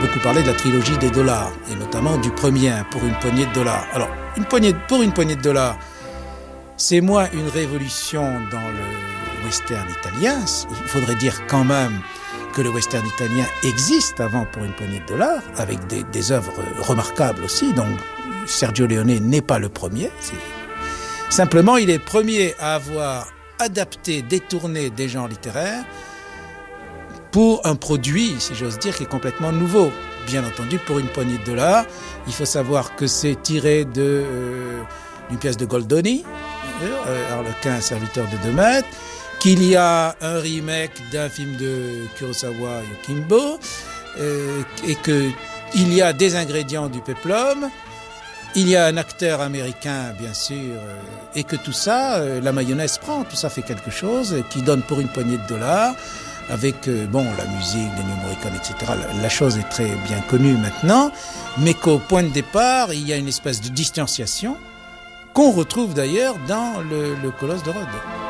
beaucoup parlé de la trilogie des dollars, et notamment du premier, pour une poignée de dollars. Alors, pour une poignée de dollars, c'est moins une révolution dans le western italien. Il faudrait dire quand même que le western italien existe avant pour une poignée de dollars, avec des œuvres remarquables aussi. Donc Sergio Leone n'est pas le premier. Simplement, il est le premier à avoir adapté, détourné des genres littéraires pour un produit, si j'ose dire, qui est complètement nouveau. Bien entendu, pour une poignée de dollars, il faut savoir que c'est tiré d'une pièce de Goldoni, Harlequin, serviteur de 2 mètres, qu'il y a un remake d'un film de Kurosawa Yokimbo, et qu'il y a des ingrédients du péplum, il y a un acteur américain, bien sûr, et que tout ça, la mayonnaise prend, tout ça fait quelque chose qui donne pour une poignée de dollars, avec la musique de Ennio Morricone, etc. La chose est très bien connue maintenant, mais qu'au point de départ, il y a une espèce de distanciation qu'on retrouve d'ailleurs dans le Colosse de Rhodes.